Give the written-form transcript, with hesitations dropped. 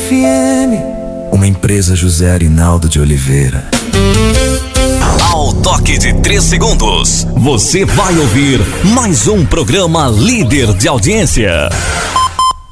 FM, uma empresa José Arinaldo de Oliveira. Ao toque de 3 segundos, você vai ouvir mais um programa líder de audiência.